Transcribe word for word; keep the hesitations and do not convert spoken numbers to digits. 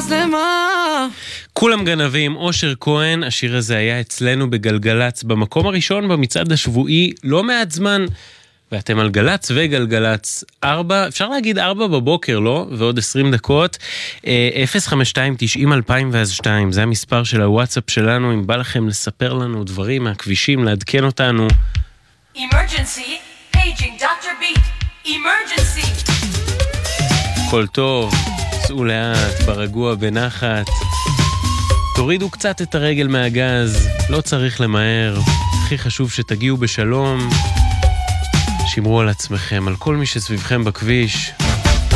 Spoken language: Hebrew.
מצלמה. כולם גנבים, אושר כהן, השיר הזה היה אצלנו בגלגלץ, במקום הראשון במצעד השבועי, לא מעט זמן, ואתם על גלץ וגלגלץ ארבע, אפשר להגיד ארבע בבוקר, לא? ועוד עשרים דקות, אפס חמש שתיים תשעים אלפיים ואז שתיים, זה המספר של הוואטסאפ שלנו, אם בא לכם לספר לנו דברים מהכבישים, לעדכן אותנו. Emergency, paging דוקטור Beat, emergency. כל טוב, צאו לאט, ברגוע, בנחת. תורידו קצת את הרגל מהגז, לא צריך למהר. הכי חשוב שתגיעו בשלום. שמרו על עצמכם, על כל מי שסביבכם בכביש.